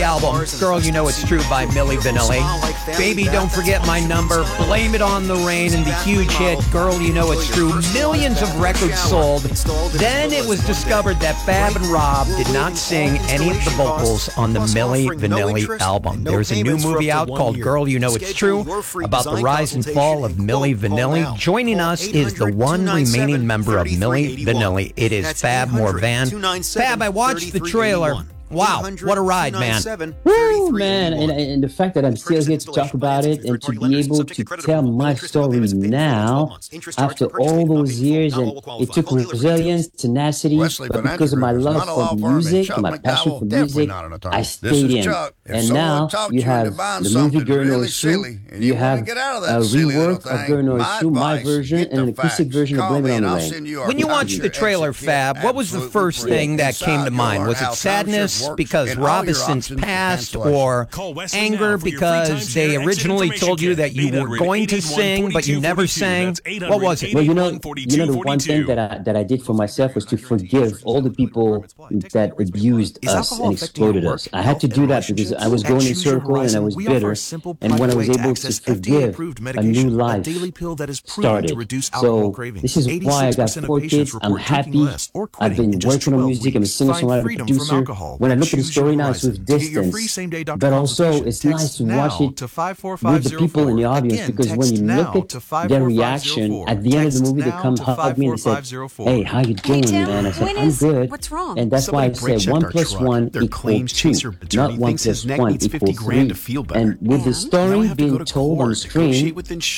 Vanilli album, Girl You Know It's True by Milli Vanilli. Baby Don't Forget My Number, Blame It on the Rain, and the huge hit, Girl You Know It's True. Millions of records sold. Then it was discovered that Fab and Rob did not sing any of the vocals on the Milli Vanilli album. There's a new movie out called Girl You Know It's True about the rise and fall of Milli Vanilli. Joining us is the one remaining member of Milli Vanilli. It is Fab Morvan. Fab, I watched the trailer. Wow, what a ride, man. Woo, man. And the fact that I'm still here to talk about it and to be able to tell my story now, after all those years, and it took resilience, tenacity, but because of my love for music, my passion for music, I stayed in. And now you have the movie Girl You Know It's True, you have a rework of Girl You Know It's True, my version, and an acoustic version of Blame It on the Rain. When you watched the trailer, Fab, what was the first thing that came to mind? Was it sadness because Rob has since passed, or anger because they originally told you that you were going to sing but you never sang? What was it? Well, the one thing that I did for myself was to forgive all the people that abused us and exploited us. I had to do that because I was going in circle and I was bitter, and when I was able to forgive, a new life started. So this is why I got 4 kids. I'm happy. I've been working on music. I'm a singer-songwriter, producer. When I look at the story now, it's with distance, but also it's nice to watch it with the people in the audience, because when you look at their reaction at the end of the movie, they come hug me and they say, "Hey, how you doing, man?" I said, "I'm good." What's wrong? And that's why I say 1 + 1 equals 2, not 1 + 1 equals 3. And with the story being told on screen,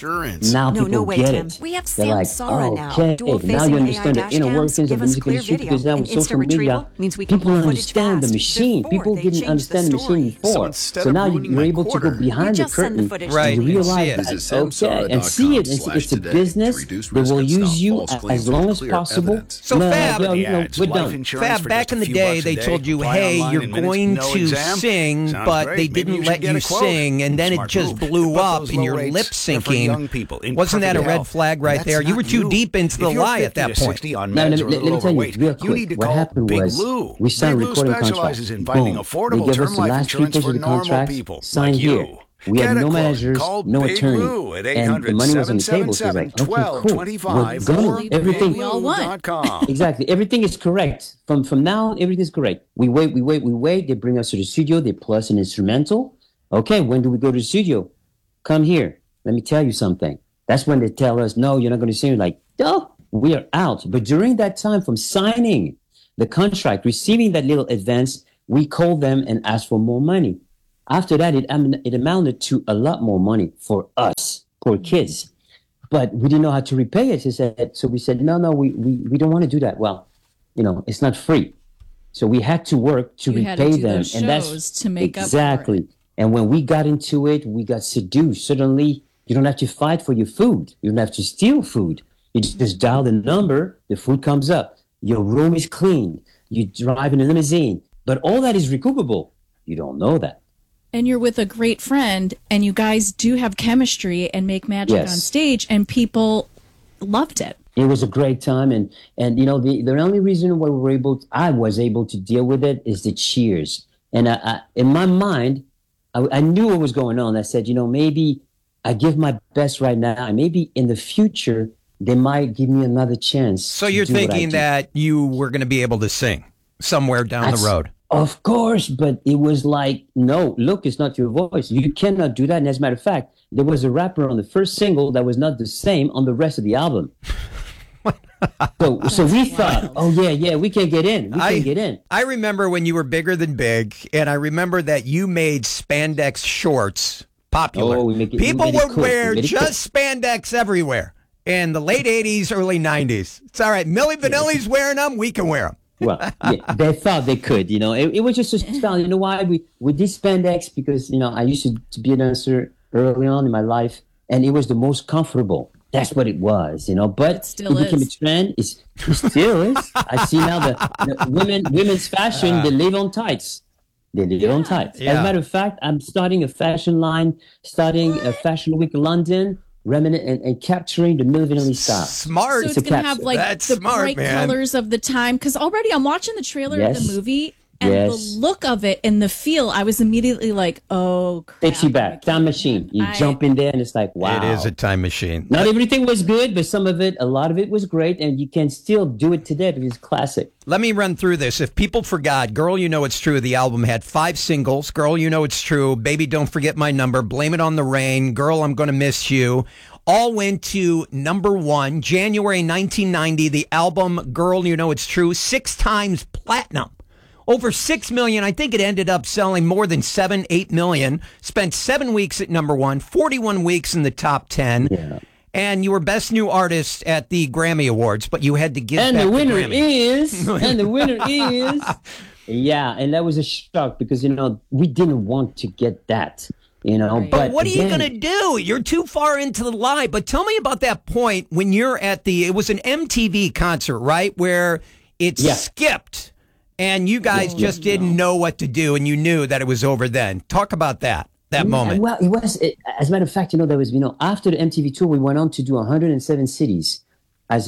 now people get it. They're like, "Oh, okay, now you understand the inner workings of the music industry, because now with social media, people understand the machine. People didn't understand the machine before. So now you're able to go behind the curtain and realize that, okay, and see it. It's a business. They will use you as long as possible. So Fab, we're done. Fab, back in the day, they told you, hey, you're going to sing, but they didn't let you sing, and then it just blew up and you're lip syncing. Wasn't that a red flag right there? You were too deep into the lie at that point. Now, let me tell you real quick. What happened was we signed a recording contract. Boom. They give us the last 3 pages of the contract. Sign here. We had no managers, no attorney, and the money was on the table. So like, okay, cool, we're done. Everything, exactly, everything is correct. From now on, everything is correct. We wait. They bring us to the studio. They play us an instrumental. Okay, when do we go to the studio? Come here. Let me tell you something. That's when they tell us, no, you're not going to sing. Like, oh, we are out. But during that time, from signing the contract, receiving that little advance, we called them and asked for more money. After that, it amounted to a lot more money for us, poor kids. But we didn't know how to repay it. So we said, no, we don't want to do that. Well, it's not free. So we had to work to repay them. And that's to make exactly. Up for it. And when we got into it, we got seduced. Suddenly, you don't have to fight for your food. You don't have to steal food. You just dial the number, the food comes up. Your room is clean. You drive in a limousine. But all that is recoupable. You don't know that. And you're with a great friend, and you guys do have chemistry and make magic on stage, and people loved it. It was a great time, and the only reason why I was able to deal with it is the cheers. And in my mind, I knew what was going on. I said, maybe I give my best right now, and maybe in the future they might give me another chance. So you're thinking that you were going to be able to sing somewhere down the road? Of course, but it was like, no, look, it's not your voice. You cannot do that. And as a matter of fact, there was a rapper on the first single that was not the same on the rest of the album. So we thought, oh, yeah, we can get in. We can get in. I remember when you were bigger than big, and I remember that you made spandex shorts popular. People would wear just spandex everywhere in the late 80s, early 90s. It's all right. Milli Vanilli's wearing them. We can wear them. Well, yeah, they thought they could, It was just a style. You know why? We did spandex because, I used to be a dancer early on in my life, and it was the most comfortable. That's what it was, But it became a trend. It still is. I see now the women's fashion, they live on tights. They live on tights. As a matter of fact, I'm starting a fashion line, starting a Fashion Week London, and capturing the Milli Vanilli style. Smart. So it's going to have the bright colors of the time. Because already I'm watching the trailer of the movie, And the look of it and the feel, I was immediately like, oh, crap. Takes you back. Time machine. You jump in there and it's like, wow. It is a time machine. Not everything was good, but a lot of it was great. And you can still do it today because it's classic. Let me run through this. If people forgot, Girl, You Know It's True, the album had 5 singles. Girl, You Know It's True, Baby, Don't Forget My Number, Blame It on the Rain, Girl, I'm Gonna Miss You. All went to #1, January 1990. The album, Girl, You Know It's True, 6 times platinum. Over 6 million. I think it ended up selling more than 7-8 million. Spent 7 weeks at #1, 41 weeks in the top 10. Yeah. And you were Best New Artist at the Grammy Awards, but you had to give and back the winner the Grammy. is, yeah, and that was a shock because, we didn't want to get that, Right. But what are you going to do? You're too far into the lie. But tell me about that point when you're at it was an MTV concert, right? Where it skipped and you guys just didn't know what to do and you knew that it was over then. Talk about that moment. Well, as a matter of fact, there was, after the MTV tour, we went on to do 107 cities as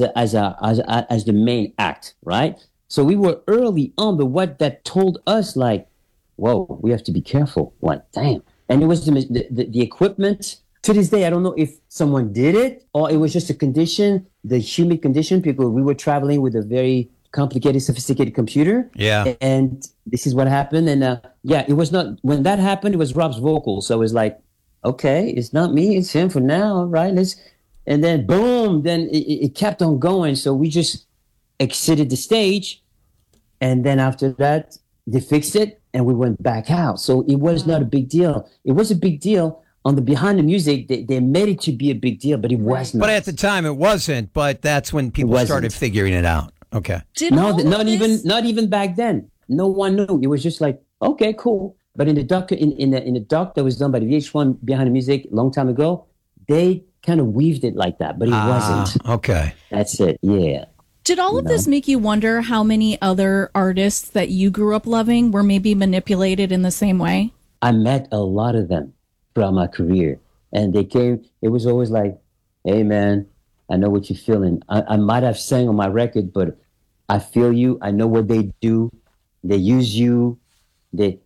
the main act, right? So we were early on, but what that told us, like, whoa, we have to be careful. Like, damn. And it was the equipment. To this day, I don't know if someone did it or it was just a condition, the humid condition. We were traveling with a very complicated, sophisticated computer. Yeah. And this is what happened. And it was not, when that happened, it was Rob's vocal. So it was like, okay, it's not me, it's him for now, right? And then boom, then it kept on going. So we just exited the stage. And then after that, they fixed it and we went back out. So it was not a big deal. It was a big deal. On the behind the music, they made it to be a big deal, but it wasn't. But at the time, it wasn't. But that's when people started figuring it out. Okay. Not even back then. No one knew. It was just like, okay, cool. But in the doc, in the doc that was done by the VH1 Behind the Music a long time ago, they kind of weaved it like that, but it wasn't. Okay. That's it. Yeah. Did all of this make you wonder how many other artists that you grew up loving were maybe manipulated in the same way? I met a lot of them throughout my career, and they came. It was always like, "Hey, man, I know what you're feeling. I might have sang on my record, but I feel you. I know what they do. They use you. They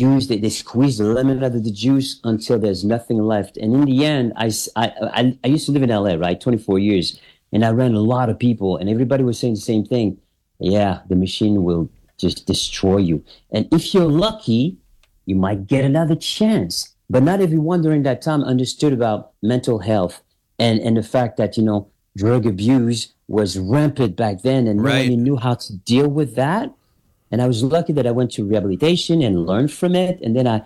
squeeze the lemon out of the juice until there's nothing left. And in the end, I used to live in LA, right? 24 years. And I ran a lot of people, and everybody was saying the same thing. Yeah, the machine will just destroy you. And if you're lucky, you might get another chance. But not everyone during that time understood about mental health and the fact that, drug abuse was rampant back then, and no one knew how to deal with that. And I was lucky that I went to rehabilitation and learned from it. And then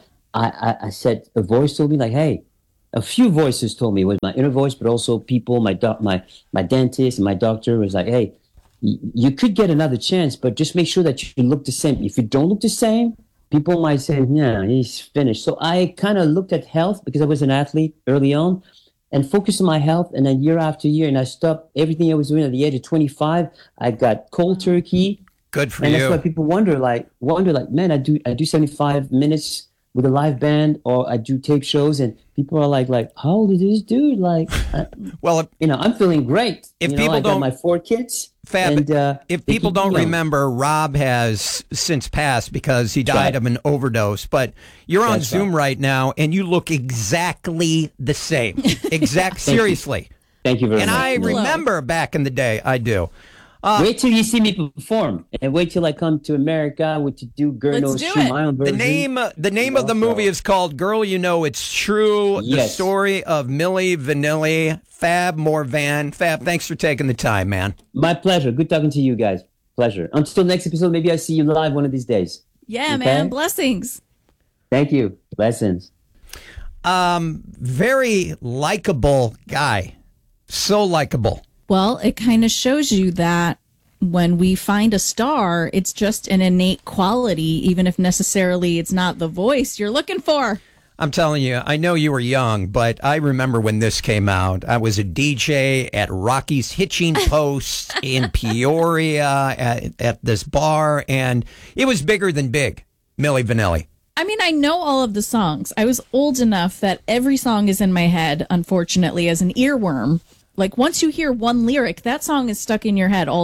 I said, a voice told me, like, hey, a few voices told me, it was my inner voice, but also people, my dentist and my doctor was like, hey, you could get another chance, but just make sure that you look the same. If you don't look the same, people might say, yeah, he's finished. So I kind of looked at health because I was an athlete early on and focused on my health. And then year after year, and I stopped everything I was doing at the age of 25. I got cold turkey. Good for you. And that's why people wonder, man, I do 75 minutes with a live band, or I do tape shows, and people are like, how old is this dude? Like, well, I'm feeling great. If people I got my 4 kids. Fab, and, if people don't remember, Rob has since passed because he died of an overdose. But you're on Zoom right now, and you look exactly the same. Seriously. Thank you very much. And I remember back in the day. I do. Wait till you see me perform, and wait till I come to America to do Girl Knows True, my own version. The name of the movie is called Girl, You Know It's True, The Story of Milli Vanilli. Fab Morvan. Fab, thanks for taking the time, man. My pleasure. Good talking to you guys. Pleasure. Until next episode, maybe I'll see you live one of these days. Yeah, man. Blessings. Thank you. Blessings. Very likable guy. So likable. Well, it kind of shows you that when we find a star, it's just an innate quality, even if necessarily it's not the voice you're looking for. I'm telling you, I know you were young, but I remember when this came out. I was a DJ at Rocky's Hitching Post in Peoria at this bar, and it was bigger than big, Milli Vanilli. I mean, I know all of the songs. I was old enough that every song is in my head, unfortunately, as an earworm. Like, once you hear one lyric, that song is stuck in your head all day.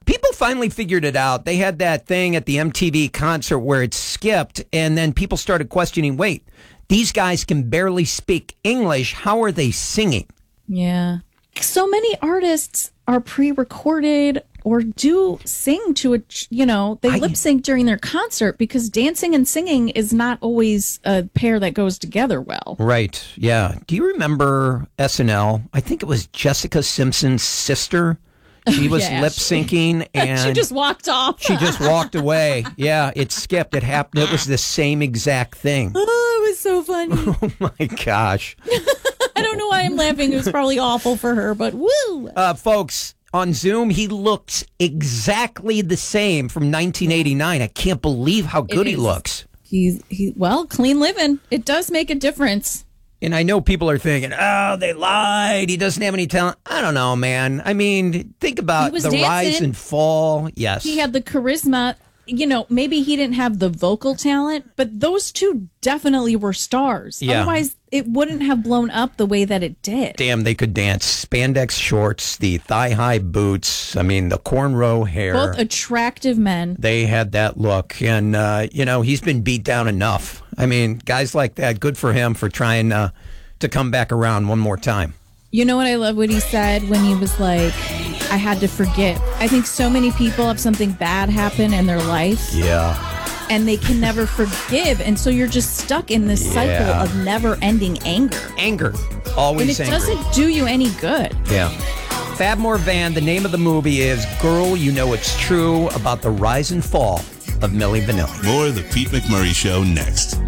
People finally figured it out. They had that thing at the MTV concert where it skipped, and then people started questioning, wait, these guys can barely speak English. How are they singing? Yeah. So many artists are pre-recorded or do sing to a, they lip sync during their concert because dancing and singing is not always a pair that goes together well. Right. Yeah. Do you remember SNL? I think it was Jessica Simpson's sister. She was lip syncing and she just walked off. She just walked away. Yeah, it skipped. It happened. It was the same exact thing. Oh, it was so funny. Oh my gosh. I don't know why I'm laughing. It was probably awful for her, but woo. Folks, on Zoom, he looks exactly the same from 1989. I can't believe how good he looks. He's clean living. It does make a difference. And I know people are thinking, oh, they lied. He doesn't have any talent. I don't know, man. I mean, think about the rise and fall. Yes. He had the charisma. Maybe he didn't have the vocal talent, but those two definitely were stars. Yeah. Otherwise, it wouldn't have blown up the way that it did. Damn, they could dance. Spandex shorts, the thigh-high boots, the cornrow hair. Both attractive men. They had that look. And, he's been beat down enough. I mean, guys like that, good for him for trying to come back around one more time. You know what I love what he said when he was like, I had to forgive. I think so many people have something bad happen in their life. Yeah. And they can never forgive. And so you're just stuck in this cycle of never-ending anger. Anger. Always angry. And it doesn't do you any good. Yeah. Fabmore Van, the name of the movie is Girl, You Know It's True, about the rise and fall of Milli Vanilli. More of the Pete McMurray Show next.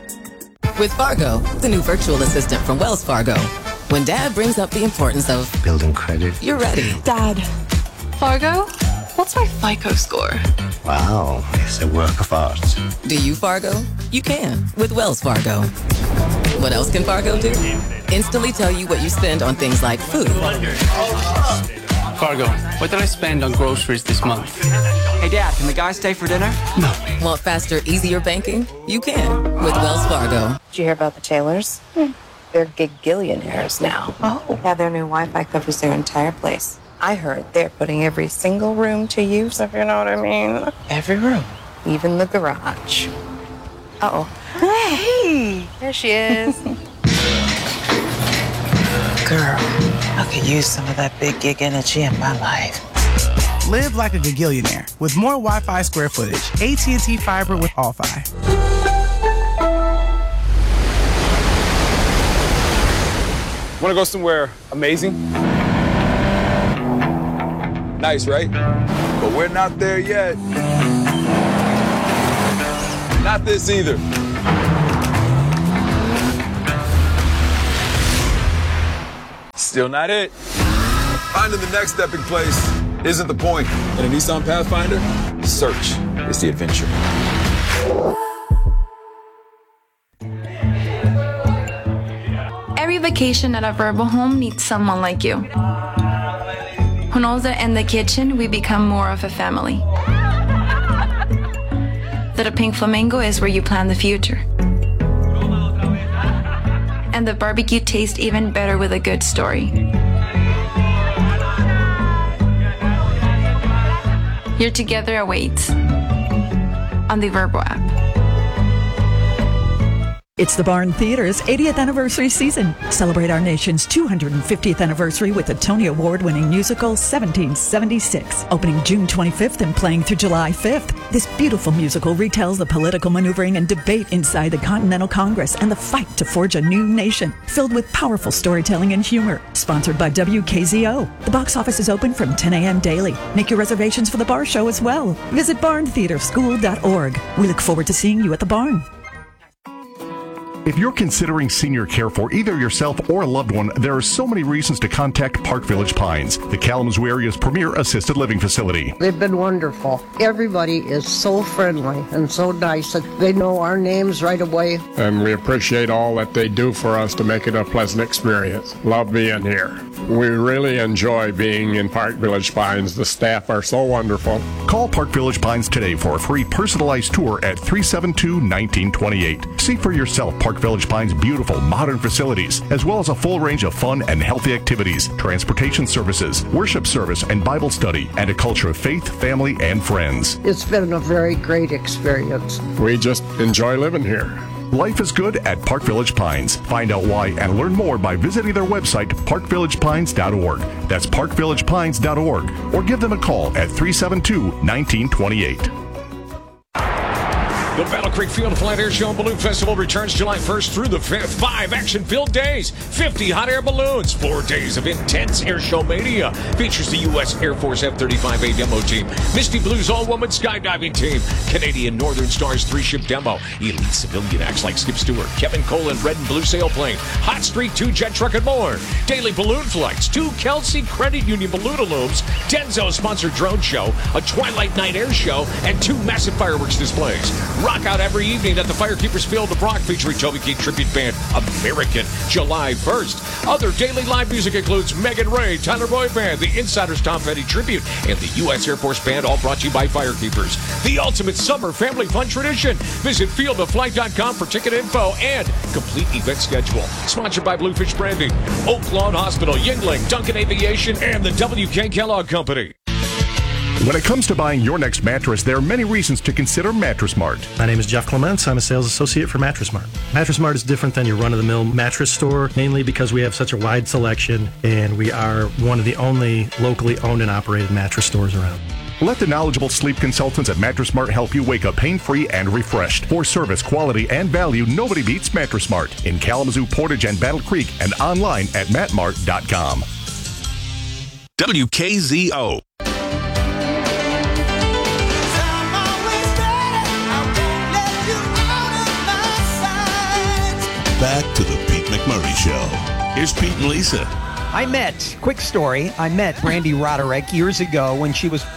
With Fargo, the new virtual assistant from Wells Fargo. When Dad brings up the importance of building credit, you're ready. Dad, Fargo? What's my FICO score? Wow, it's a work of art. Do you, Fargo? You can with Wells Fargo. What else can Fargo do? Instantly tell you what you spend on things like food. Fargo, what did I spend on groceries this month? Hey, Dad, can the guy stay for dinner? No. Want faster, easier banking? You can with Wells Fargo. Did you hear about the Taylors? They're gigillionaires now. Oh. Yeah, their new Wi-Fi covers their entire place. I heard they're putting every single room to use, if you know what I mean. Every room? Even the garage. Uh-oh. Hey! There she is. Girl, I could use some of that big gig energy in my life. Live like a gigillionaire with more Wi-Fi square footage. AT&T Fiber with All-Fi. Want to go somewhere amazing? Nice, right? But we're not there yet. Not this either. Still not it. Finding the next epic place isn't the point. In a Nissan Pathfinder, search is the adventure. Every vacation at a Vrbo home needs someone like you, who knows that in the kitchen we become more of a family. That a pink flamingo is where you plan the future. And the barbecue tastes even better with a good story. Your together awaits on the Vrbo app. It's the Barn Theater's 80th anniversary season. Celebrate our nation's 250th anniversary with the Tony Award-winning musical 1776. Opening June 25th and playing through July 5th. This beautiful musical retells the political maneuvering and debate inside the Continental Congress and the fight to forge a new nation. Filled with powerful storytelling and humor. Sponsored by WKZO. The box office is open from 10 a.m. daily. Make your reservations for the Bar Show as well. Visit barntheaterschool.org. We look forward to seeing you at the Barn. If you're considering senior care for either yourself or a loved one, there are so many reasons to contact Park Village Pines, the Kalamazoo area's premier assisted living facility. They've been wonderful. Everybody is so friendly and so nice that they know our names right away. And we appreciate all that they do for us to make it a pleasant experience. Love being here. We really enjoy being in Park Village Pines. The staff are so wonderful. Call Park Village Pines today for a free personalized tour at 372-1928. See for yourself Park Park Village Pines' beautiful modern facilities, as well as a full range of fun and healthy activities, transportation services, worship service and Bible study, and a culture of faith, family, and friends. It's been a very great experience. We just enjoy living here. Life is good at Park Village Pines. Find out why and learn more by visiting their website, parkvillagepines.org. That's parkvillagepines.org. Or give them a call at 372-1928. The Battle Creek Field Flight Air Show and Balloon Festival returns July 1st through the 5th. 5 action-filled days, 50 hot air balloons, 4 days of intense air show mania. Features the U.S. Air Force F-35A demo team, Misty Blues all-woman skydiving team, Canadian Northern Stars 3-ship demo, elite civilian acts like Skip Stewart, Kevin Cole and Red and Blue Sailplane, Hot Streak 2 jet truck and more, daily balloon flights, 2 Kelsey Credit Union balloon-a-looms, Denso-sponsored drone show, a Twilight Night air show, and 2 massive fireworks displays. Rock out every evening at the Firekeepers Field of Brock featuring Toby Keith Tribute Band American July 1st. Other daily live music includes Megan Ray, Tyler Boyd Band, the Insiders Tom Petty Tribute, and the U.S. Air Force Band, all brought to you by Firekeepers. The ultimate summer family fun tradition. Visit fieldofflight.com for ticket info and complete event schedule. Sponsored by Bluefish Branding, Oak Lawn Hospital, Yingling, Duncan Aviation, and the W.K. Kellogg Company. When it comes to buying your next mattress, there are many reasons to consider Mattress Mart. My name is Jeff Clements. I'm a sales associate for Mattress Mart. Mattress Mart is different than your run-of-the-mill mattress store, mainly because we have such a wide selection, and we are one of the only locally owned and operated mattress stores around. Let the knowledgeable sleep consultants at Mattress Mart help you wake up pain-free and refreshed. For service, quality, and value, nobody beats Mattress Mart in Kalamazoo, Portage, and Battle Creek, and online at mattmart.com. WKZO. Back to the Pete McMurray Show. Here's Pete and Lisa. Quick story, I met Brandy Roderick years ago when she was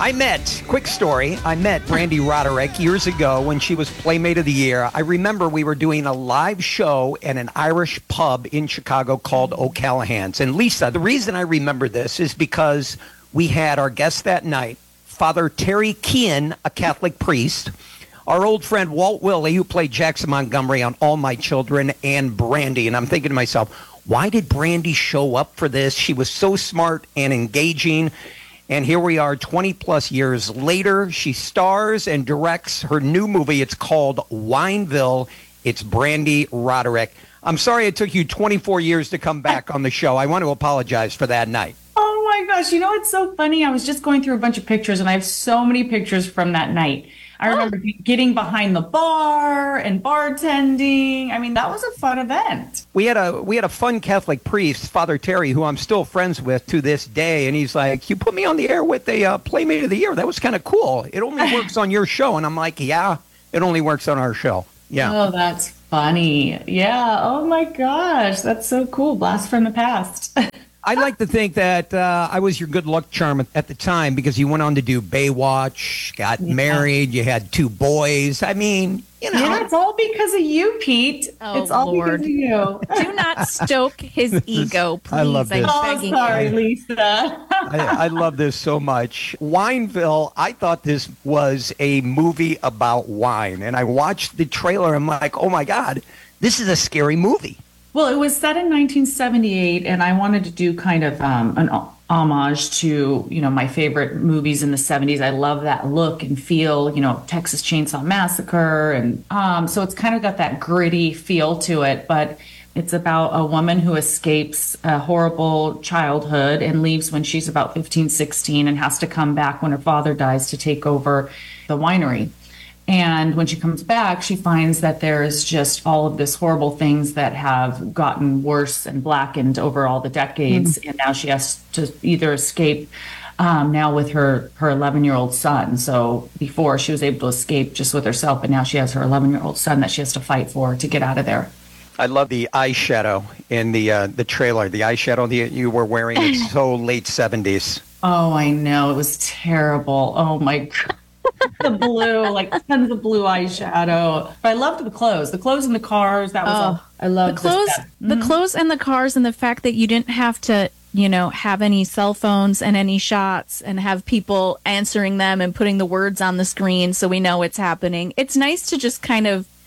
Playmate of the Year. I remember we were doing a live show at an Irish pub in Chicago called O'Callahan's. And Lisa, the reason I remember this is because we had our guest that night, Father Terry Kean, a Catholic priest, our old friend Walt Willey, who played Jackson Montgomery on All My Children, and Brandy. And I'm thinking to myself, why did Brandy show up for this? She was so smart and engaging. And here we are 20 plus years later. She stars and directs her new movie. It's called Wineville. It's Brandy Roderick. I'm sorry it took you 24 years to come back on the show. I want to apologize for that night. Oh my gosh. You know, it's so funny. I was just going through a bunch of pictures and I have so many pictures from that night. I remember getting behind the bar and bartending. I mean, that was a fun event. We had a fun Catholic priest, Father Terry, who I'm still friends with to this day. And he's like, you put me on the air with a Playmate of the Year. That was kind of cool. It only works on your show. And I'm like, yeah, it only works on our show. Yeah. Oh, that's funny. Yeah. Oh, my gosh. That's so cool. Blast from the past. I like to think that I was your good luck charm at the time because you went on to do Baywatch, got married, you had 2 boys. I mean, you know. Yeah, it's all because of you, Pete. Oh, it's all Lord. because of you. Do not stoke his ego, please. I love this. Oh, sorry, Lisa. I love this so much. Wineville, I thought this was a movie about wine. And I watched the trailer. I'm like, oh, my God, this is a scary movie. Well, it was set in 1978, and I wanted to do kind of an homage to, you know, my favorite movies in the 70s. I love that look and feel, you know, Texas Chainsaw Massacre. And so it's kind of got that gritty feel to it. But it's about a woman who escapes a horrible childhood and leaves when she's about 15, 16 and has to come back when her father dies to take over the winery. And when she comes back, she finds that there's just all of this horrible things that have gotten worse and blackened over all the decades. And now she has to either escape now with her 11-year-old son. So before she was able to escape just with herself, but now she has her 11-year-old son that she has to fight for to get out of there. I love the eyeshadow in the trailer. The eyeshadow that you were wearing, it's so late 70s. Oh, I know. It was terrible. Oh, my God. The blue, like tons of blue eyeshadow. But I loved the clothes. The clothes in the cars, that was all. I loved the clothes. The clothes and the cars, and the fact that you didn't have to, you know, have any cell phones and any shots and have people answering them and putting the words on the screen so we know it's happening. It's nice to just kind of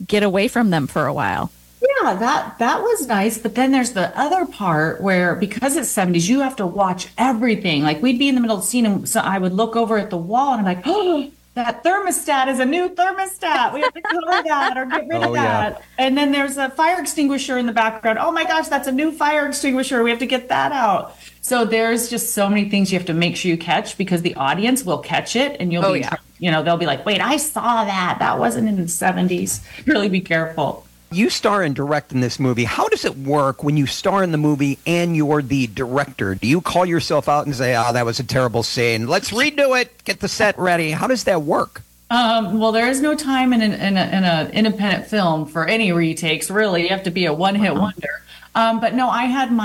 get away from them for a while. Yeah, that was nice. But then there's the other part where, because it's 70s, you have to watch everything. Like, we'd be in the middle of the scene, and so I would look over at the wall, and I'm like, oh, that thermostat is a new thermostat. We have to cover that or get rid of that. Yeah. And then there's a fire extinguisher in the background. Oh my gosh, that's a new fire extinguisher. We have to get that out. So there's just so many things you have to make sure you catch, because the audience will catch it, and you'll be, they'll be like, wait, I saw that. That wasn't in the 70s. Really be careful. You star and direct in this movie. How does it work when you star in the movie and you're the director? Do you call yourself out and say, oh, that was a terrible scene, let's redo it, get the set ready? How does that work? Well, there is no time in an independent film for any retakes, really. You have to be a one-hit wonder. But no, I had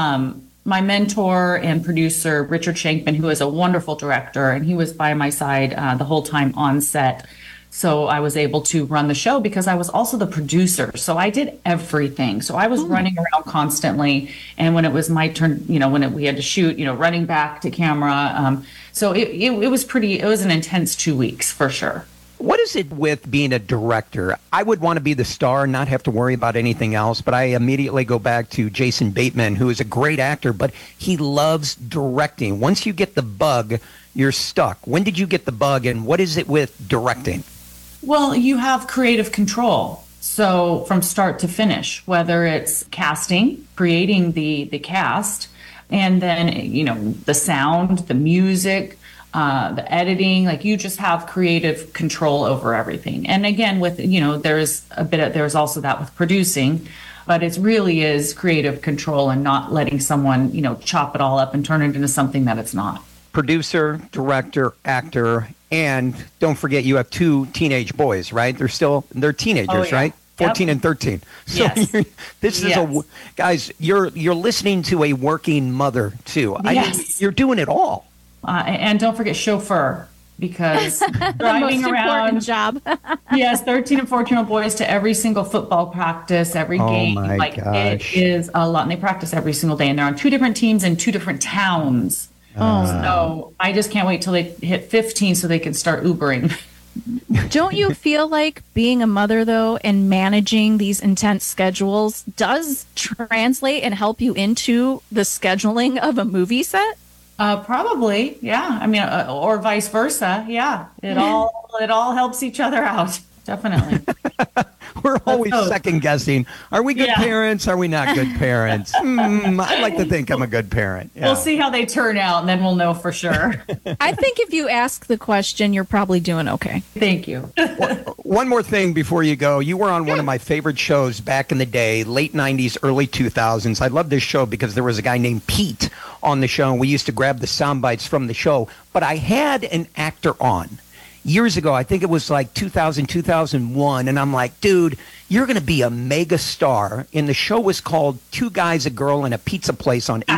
my mentor and producer, Richard Shankman, who is a wonderful director, and he was by my side the whole time on set. So I was able to run the show because I was also the producer. So I did everything. So I was running around constantly. And when it was my turn, we had to shoot, running back to camera. So it was an intense 2 weeks for sure. What is it with being a director? I would want to be the star and not have to worry about anything else, but I immediately go back to Jason Bateman, who is a great actor, but he loves directing. Once you get the bug, you're stuck. When did you get the bug, and what is it with directing? Well, you have creative control. So from start to finish, whether it's casting, creating the cast, and then, the sound, the music, the editing, like you just have creative control over everything. And again, with, there's also that with producing, but it really is creative control and not letting someone, chop it all up and turn it into something that it's not. Producer, director, actor, and don't forget you have 2 teenage boys, right? They're teenagers, right? 14 and 13. So yes. Guys, you're listening to a working mother too. Yes. You're doing it all. And don't forget chauffeur, because driving around. Job. Yes, 13 and 14-year-old boys to every single football practice, every game. My gosh. It is a lot, and they practice every single day, and they're on 2 different teams in 2 different towns. So I just can't wait till they hit 15 so they can start Ubering. Don't you feel like being a mother, though, and managing these intense schedules does translate and help you into the scheduling of a movie set? Probably, yeah. I mean, or vice versa. Yeah, it all helps each other out. Definitely. We're always second guessing. Are we good parents? Are we not good parents? I like to think I'm a good parent. Yeah. We'll see how they turn out, and then we'll know for sure. I think if you ask the question, you're probably doing okay. Thank you. One more thing before you go. You were on one of my favorite shows back in the day, late 90s, early 2000s. I love this show because there was a guy named Pete on the show, and we used to grab the sound bites from the show. But I had an actor on years ago, I think it was like 2000, 2001, and I'm like, dude, you're going to be a mega star. And the show was called 2 Guys, a Girl, and a Pizza Place on